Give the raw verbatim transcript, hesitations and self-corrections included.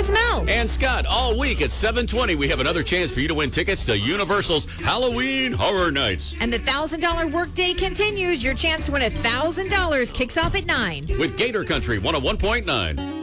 It's Mel. And Scott, all week at seven twenty, we have another chance for you to win tickets to Universal's Halloween Horror Nights. And the one thousand dollars workday continues. Your chance to win one thousand dollars kicks off at nine. With Gator Country one oh one point nine.